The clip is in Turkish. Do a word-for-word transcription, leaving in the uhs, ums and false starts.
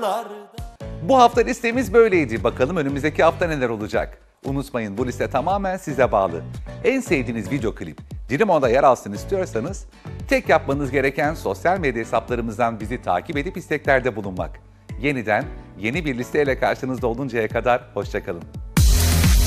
dağlarda. Bu hafta listemiz böyleydi. Bakalım önümüzdeki hafta neler olacak? Unutmayın, bu liste tamamen size bağlı. En sevdiğiniz video klip Dirimo'da yer alsın istiyorsanız tek yapmanız gereken sosyal medya hesaplarımızdan bizi takip edip isteklerde bulunmak. Yeniden yeni bir listeyle karşınızda oluncaya kadar hoşça kalın.